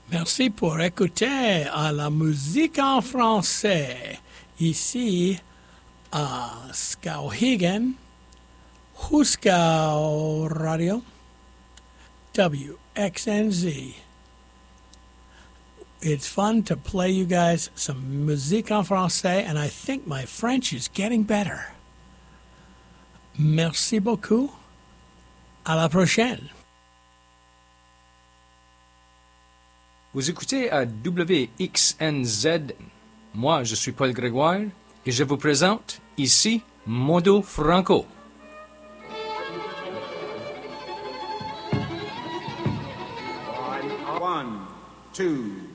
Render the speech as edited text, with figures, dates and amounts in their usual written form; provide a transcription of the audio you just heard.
Merci pour écouter à la musique en français ici à Skowhegan, Huskow Radio, WXNZ. It's fun to play you guys some musique en français, and I think my French is getting better. Merci beaucoup. À la prochaine. Vous écoutez à WXNZ. Moi, je suis Paul Grégoire et je vous présente ici Mondo Franco. 1, 2,